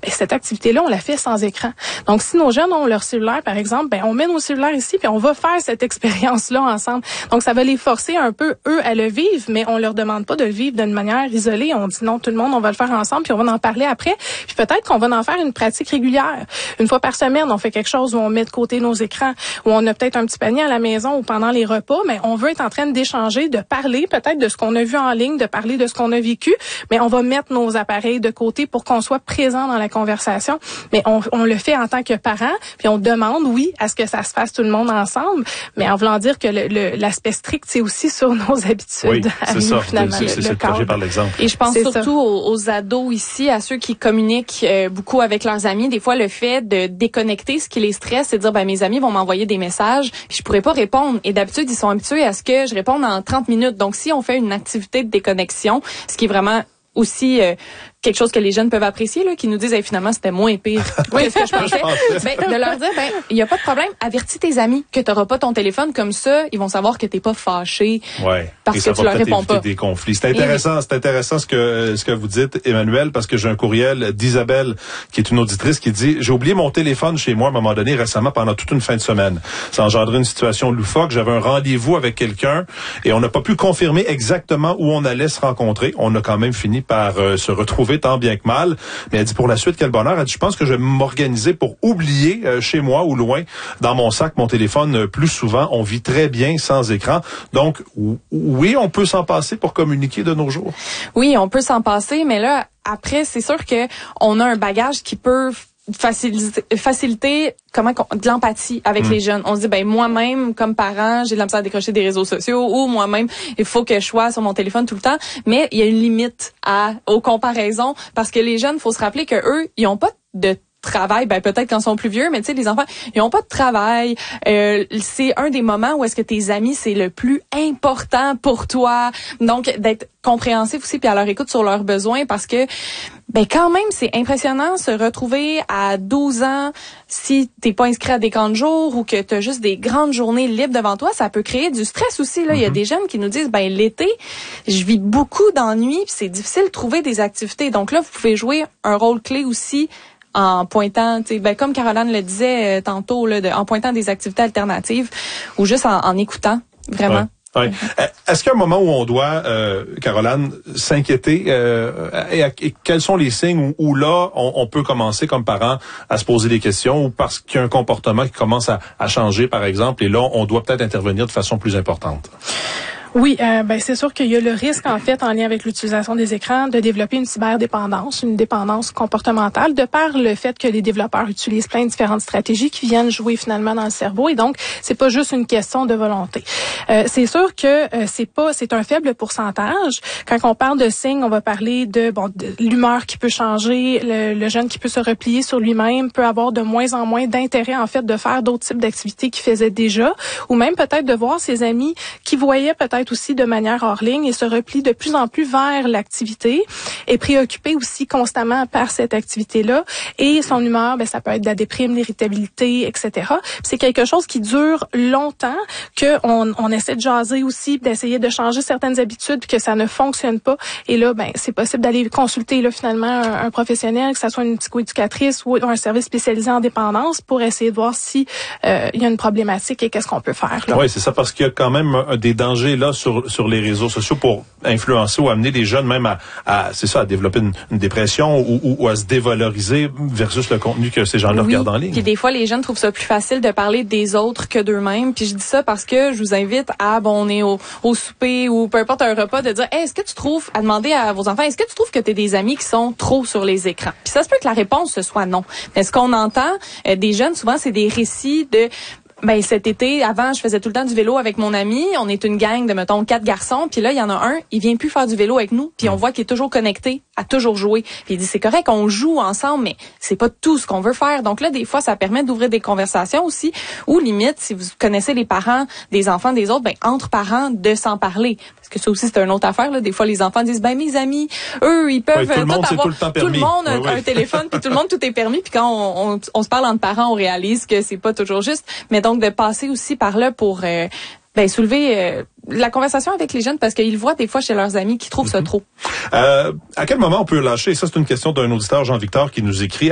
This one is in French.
ben, cette activité-là, on la fait sans écran. Donc, si nos jeunes ont leur cellulaire, par exemple, ben, on met nos cellulaires ici, puis on va faire cette expérience-là ensemble. Donc, ça va les forcer un peu, eux, à le vivre, mais on leur demande pas de le vivre d'une manière isolée. On dit non, tout le monde, on va le faire ensemble, puis on va en parler après. Puis peut-être qu'on va en faire une pratique régulière. Une fois par semaine, on fait quelque chose où on met de côté nos écrans, où on a peut-être un petit panier à la maison ou pendant les repas, mais on veut être en train d'échanger, de parler peut-être de ce qu'on a vu en ligne, de parler de ce qu'on a vécu, mais on va mettre nos appareils de côté pour qu'on soit présent dans la conversation. Mais on le fait en tant que parents, puis on demande, oui, à ce que ça se fasse tout le monde ensemble, mais en voulant dire que l'aspect strict, c'est aussi sur nos habitudes. Oui, c'est ça. Finalement, c'est le projet par l'exemple. Et je pense surtout aux ados ici, à ceux qui communiquent beaucoup avec leurs amis. Des fois, le fait de déconnecter, ce qui les stresse, c'est de dire, ben, mes amis vont m'envoyer des messages, puis je pourrais pas répondre. Et d'habitude, ils sont habitués à ce que je réponde en 30 minutes. Donc, si on fait une activité de déconnexion, ce qui est vraiment aussi quelque chose que les jeunes peuvent apprécier, là, qui nous disent hey, finalement c'était moins pire que ce que je pensais. De leur dire il y a pas de problème, avertis tes amis que tu n'auras pas ton téléphone, comme ça ils vont savoir que t'es pas fâché parce que tu leur réponds pas. Des conflits. C'est intéressant ce que vous dites, Emmanuel, parce que j'ai un courriel d'Isabelle qui est une auditrice qui dit j'ai oublié mon téléphone chez moi à un moment donné récemment pendant toute une fin de semaine. Ça a engendré une situation loufoque. J'avais un rendez-vous avec quelqu'un et on n'a pas pu confirmer exactement où on allait se rencontrer. On a quand même fini par se retrouver tant bien que mal. Mais elle dit pour la suite, quel bonheur. Elle dit, je pense que je vais m'organiser pour oublier chez moi ou loin dans mon sac mon téléphone plus souvent. On vit très bien sans écran. Donc, oui, on peut s'en passer pour communiquer de nos jours. Oui, on peut s'en passer, mais là, après, c'est sûr que on a un bagage qui peut faciliter de l'empathie avec les jeunes. On se dit ben moi-même comme parent, j'ai de la misère à décrocher des réseaux sociaux ou moi-même, il faut que je sois sur mon téléphone tout le temps, mais il y a une limite aux comparaisons parce que les jeunes, faut se rappeler que eux, ils ont pas de travail, ben peut-être quand ils sont plus vieux, mais tu sais les enfants, ils ont pas de travail. C'est un des moments où est-ce que tes amis c'est le plus important pour toi. Donc d'être compréhensif aussi puis à leur écoute sur leurs besoins parce que ben quand même c'est impressionnant se retrouver à 12 ans si t'es pas inscrit à des camps de jour ou que t'as juste des grandes journées libres devant toi, ça peut créer du stress aussi là. Il y a des jeunes qui nous disent ben l'été, je vis beaucoup d'ennuis puis c'est difficile de trouver des activités. Donc là vous pouvez jouer un rôle clé aussi en pointant, tu sais, ben comme Caroline le disait tantôt là, en pointant des activités alternatives ou juste en écoutant vraiment. Ouais. Est-ce qu'il y a un moment où on doit, Caroline, s'inquiéter et quels sont les signes où là, on peut commencer comme parent à se poser des questions ou parce qu'il y a un comportement qui commence à changer, par exemple, et là, on doit peut-être intervenir de façon plus importante? Oui, ben c'est sûr qu'il y a le risque en fait en lien avec l'utilisation des écrans de développer une cyberdépendance, une dépendance comportementale de par le fait que les développeurs utilisent plein de différentes stratégies qui viennent jouer finalement dans le cerveau et donc c'est pas juste une question de volonté. C'est sûr que c'est un faible pourcentage. Quand on parle de signes, on va parler de l'humeur qui peut changer, le jeune qui peut se replier sur lui-même, peut avoir de moins en moins d'intérêt en fait de faire d'autres types d'activités qu'il faisait déjà ou même peut-être de voir ses amis qui voyaient peut-être aussi de manière hors ligne et se replie de plus en plus vers l'activité et préoccupé aussi constamment par cette activité-là. Et son humeur, ben ça peut être de la déprime, l'irritabilité, etc. C'est quelque chose qui dure longtemps, que on essaie de jaser aussi, d'essayer de changer certaines habitudes, puis que ça ne fonctionne pas. Et là, ben c'est possible d'aller consulter là finalement un professionnel, que ça soit une psychoéducatrice ou un service spécialisé en dépendance, pour essayer de voir si il y a une problématique et qu'est-ce qu'on peut faire. Oui, c'est ça, parce qu'il y a quand même des dangers là sur les réseaux sociaux pour influencer ou amener les jeunes même à développer une dépression ou à se dévaloriser versus le contenu que ces gens-là regardent en ligne. Puis des fois, les jeunes trouvent ça plus facile de parler des autres que d'eux-mêmes. Puis je dis ça parce que je vous invite on est au souper ou peu importe un repas, de dire hey, est-ce que tu trouves, à demander à vos enfants, est-ce que tu trouves que tu as des amis qui sont trop sur les écrans? Puis ça se peut que la réponse ce soit non. Mais ce qu'on entend des jeunes, souvent, c'est des récits de ben cet été, avant, je faisais tout le temps du vélo avec mon ami. On est une gang de, mettons, 4 garçons. Puis là, il y en a un, il vient plus faire du vélo avec nous. Puis on voit qu'il est toujours connecté, à toujours jouer. Puis il dit, c'est correct, on joue ensemble, mais c'est pas tout ce qu'on veut faire. Donc là, des fois, ça permet d'ouvrir des conversations aussi. Ou limite, si vous connaissez les parents des enfants des autres, ben entre parents, de s'en parler. Parce que ça aussi, c'est une autre affaire, là. Des fois, les enfants disent, ben mes amis, eux, ils peuvent tout le monde, avoir... Tout le monde a un téléphone, puis tout le monde, tout est permis. Puis quand on se parle entre parents, on réalise que c'est pas toujours juste. Mais donc, de passer aussi par là pour soulever la conversation avec les jeunes, parce qu'ils voient des fois chez leurs amis qui trouvent ça trop. À quel moment on peut lâcher? Ça, c'est une question d'un auditeur, Jean-Victor, qui nous écrit.